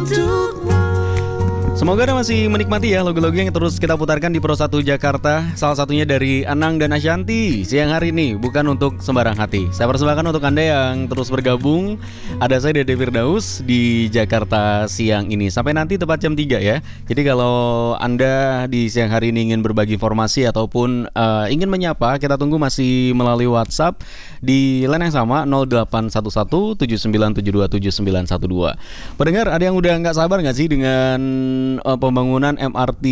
Semoga Anda masih menikmati ya lagu-lagu yang terus kita putarkan di Pro 1 Jakarta. Salah satunya dari Anang dan Ashanty siang hari ini, bukan untuk sembarang hati. Saya persembahkan untuk Anda yang terus bergabung. Ada saya Dede Firdaus di Jakarta siang ini sampai nanti tepat jam 3 ya. Jadi kalau Anda di siang hari ini ingin berbagi informasi ataupun ingin menyapa, kita tunggu masih melalui WhatsApp di line yang sama 0811 79727912. Pendengar, ada yang udah nggak sabar nggak sih dengan pembangunan MRT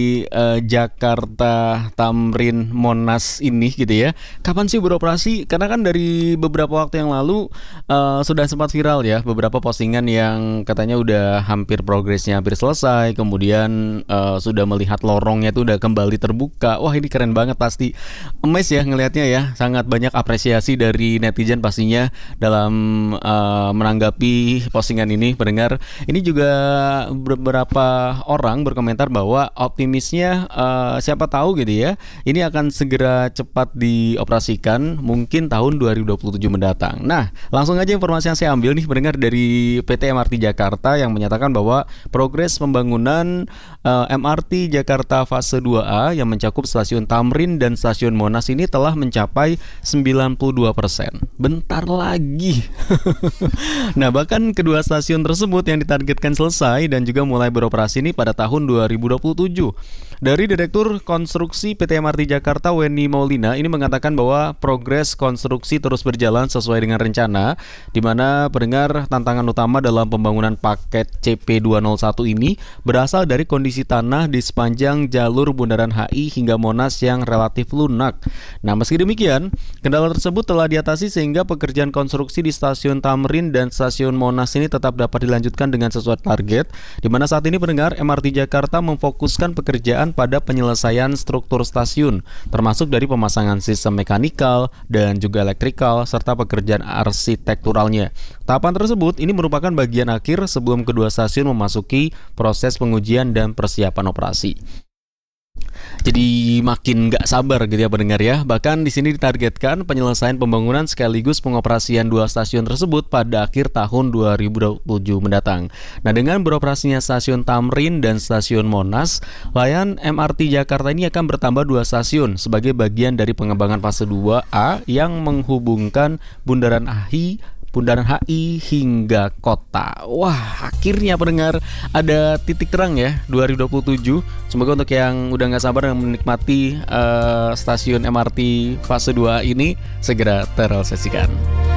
Jakarta Tamrin Monas ini gitu ya? Kapan sih beroperasi? Karena kan dari beberapa waktu yang lalu sudah sempat viral ya beberapa postingan yang katanya udah hampir progresnya hampir selesai, kemudian sudah melihat lorongnya itu udah kembali terbuka. Wah, ini keren banget, pasti amazed ya ngelihatnya ya. Sangat banyak apresiasi dari netizen pastinya dalam menanggapi postingan ini. Pendengar, ini juga beberapa orang berkomentar bahwa optimisnya siapa tahu gitu ya, ini akan segera cepat dioperasikan mungkin tahun 2027 mendatang. Nah, langsung aja informasi yang saya ambil nih pendengar dari PT MRT Jakarta yang menyatakan bahwa progres pembangunan MRT Jakarta fase 2A yang mencakup stasiun Tamrin dan stasiun Monas ini telah mencapai 92%. Bentar lagi. Nah, bahkan kedua stasiun tersebut yang ditargetkan selesai dan juga mulai beroperasi ini pada tahun 2027. Dari Direktur Konstruksi PT MRT Jakarta Weni Maulina ini mengatakan bahwa progres konstruksi terus berjalan sesuai dengan rencana, di mana pendengar tantangan utama dalam pembangunan paket CP201 ini berasal dari kondisi tanah di sepanjang jalur Bundaran HI hingga Monas yang relatif lunak. Nah, meski demikian, kendala tersebut telah diatasi sehingga pekerjaan konstruksi di stasiun Tamrin dan stasiun Monas ini tetap dapat dilanjutkan dengan sesuai target, di mana saat ini pendengar MRT Jakarta memfokuskan pekerjaan pada penyelesaian struktur stasiun, termasuk dari pemasangan sistem mekanikal dan juga elektrikal serta pekerjaan arsitekturalnya. Tahapan tersebut ini merupakan bagian akhir sebelum kedua stasiun memasuki proses pengujian dan persiapan operasi. Jadi makin gak sabar gitu ya pendengar ya. Bahkan di sini ditargetkan penyelesaian pembangunan sekaligus pengoperasian dua stasiun tersebut pada akhir tahun 2027 mendatang. Nah, dengan beroperasinya stasiun Tamrin dan stasiun Monas, layanan MRT Jakarta ini akan bertambah dua stasiun sebagai bagian dari pengembangan fase 2A yang menghubungkan Bundaran HI hingga kota. Wah, akhirnya pendengar ada titik terang ya 2027. Semoga untuk yang udah gak sabar menikmati stasiun MRT fase 2 ini segera terrealisasikan.